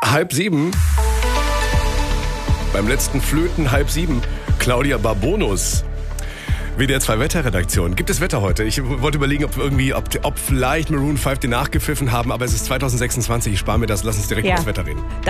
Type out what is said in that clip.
6:30. Beim letzten Flöten 6:30. Claudia Barbonus. WDR 2 Wetterredaktion. Gibt es Wetter heute? Ich wollte überlegen, ob vielleicht Maroon 5 den nachgepfiffen haben, aber es ist 2026. Ich spare mir das. Lass uns direkt über das Wetter reden.